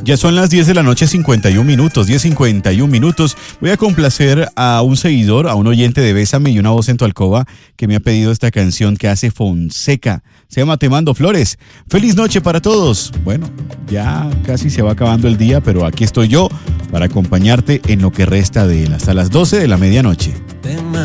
Ya son las 10 de la noche, 51 minutos, 10:51 minutos. Voy a complacer a un seguidor, a un oyente de Bésame y una voz en tu alcoba que me ha pedido esta canción que hace Fonseca. Se llama Te mando flores. Feliz noche para todos. Bueno, ya casi se va acabando el día, pero aquí estoy yo para acompañarte en lo que resta de él hasta las 12 de la medianoche.